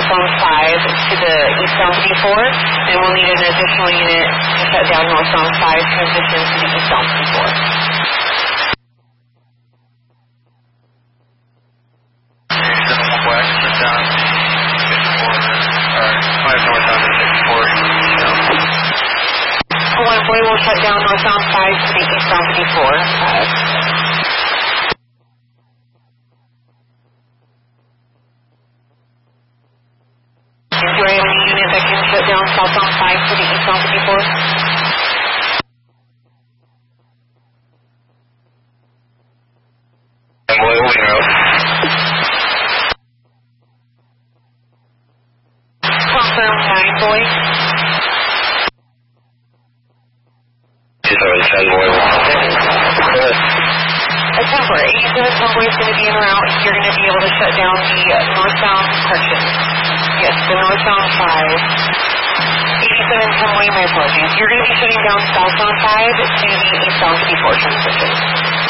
southbound 5 to the eastbound 54, and we'll need an additional unit to shut down northbound 5 transition to the eastbound 54. Boy will shut down northbound 5 to the eastbound 54. Do I have any unit that can shut down southbound 5 to the eastbound 54? Boy, moving out. Confirm 9, boy. September, 87 Convoy is going to be en route. You're going to be able to shut down the northbound, correction. Yes, the northbound 5. 87 Convoy, my apologies. You're going to be shutting down southbound 5 to the eastbound 54 transition.